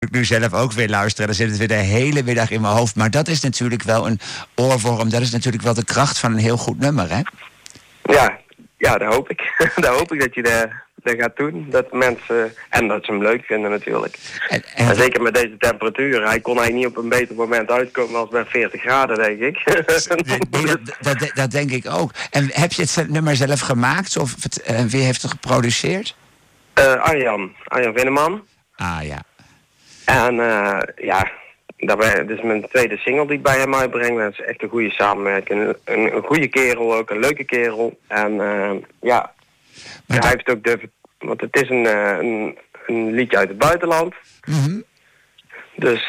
ik nu zelf ook weer luisteren. Dan zit het weer de hele middag in mijn hoofd. Maar dat is natuurlijk wel een oorworm. Dat is natuurlijk wel de kracht van een heel goed nummer, hè? Ja, dat hoop ik. Dat hoop ik dat je dat gaat doen. Dat mensen, en dat ze hem leuk vinden natuurlijk. En zeker met deze temperatuur. Hij kon eigenlijk niet op een beter moment uitkomen als bij 40 graden, denk ik. Dat denk ik ook. En heb je het nummer zelf gemaakt? Of wie heeft het geproduceerd? Arjan Vinneman. Ah, ja. En dit is mijn tweede single die ik bij hem uitbreng. Dat is echt een goede samenwerking. Een goede kerel ook, een leuke kerel. En hij heeft ook want het is een liedje uit het buitenland. Mm-hmm. Dus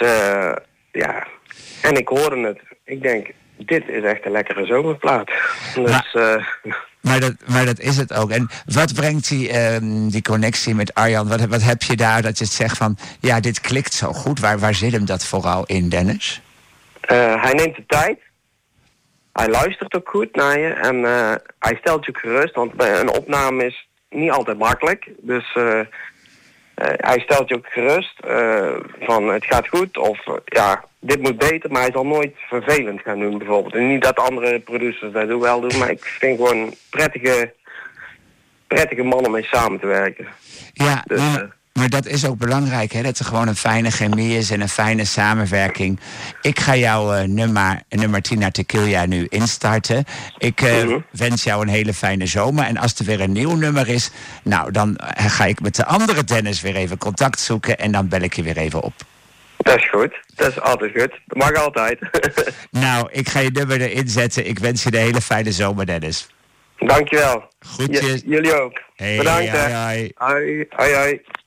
en ik hoorde het. Ik denk, dit is echt een lekkere zomerplaat. Dus, maar dat is het ook. En wat brengt die connectie met Arjan? Wat heb je daar dat je zegt van, ja, dit klikt zo goed? Waar zit hem dat vooral in, Dennis? Hij neemt de tijd. Hij luistert ook goed naar je. En hij stelt je ook gerust. Want een opname is niet altijd makkelijk. Dus hij stelt je ook gerust. Van het gaat goed. Of dit moet beter. Maar hij zal nooit vervelend gaan doen bijvoorbeeld. En niet dat andere producers dat wel doen. Maar ik vind gewoon een prettige man om mee samen te werken. Ja, dus, maar dat is ook belangrijk, hè? Dat er gewoon een fijne chemie is en een fijne samenwerking. Ik ga jouw nummer Tina Tequila nu instarten. Ik wens jou een hele fijne zomer. En als er weer een nieuw nummer is, nou, dan ga ik met de andere Dennis weer even contact zoeken. En dan bel ik je weer even op. Dat is goed. Dat is altijd goed. Dat mag altijd. Nou, ik ga je nummer erin zetten. Ik wens je een hele fijne zomer, Dennis. Dankjewel. Groetjes. Jullie ook. Hey, bedankt. hoi. Hoi.